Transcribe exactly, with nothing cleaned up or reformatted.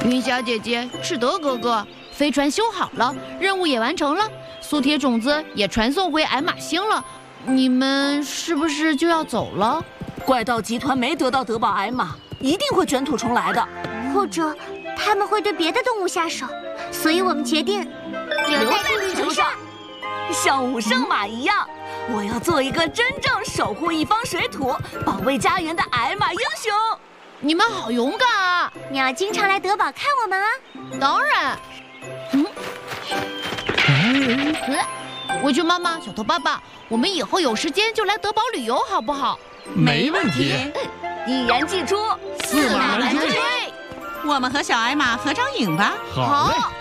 云霞姐姐、赤德哥哥，飞船修好了，任务也完成了，苏铁种子也传送回矮马星了。你们是不是就要走了？ 怪盗集团没得到德宝矮马，一定会卷土重来的， 或者他们会对别的动物下手，所以我们决定留在地球上， 像武圣马一样。我要做一个真正守护一方水土、保卫家园的矮马英雄。 你们好勇敢啊！ 你要经常来德宝看我们啊！ 当然。嗯。围裙妈妈、小头爸爸，我们以后有时间就来德宝旅游，好不好？ 没问题。 一言既出， 驷马难追。 我们和小矮马合张影吧。 好嘞。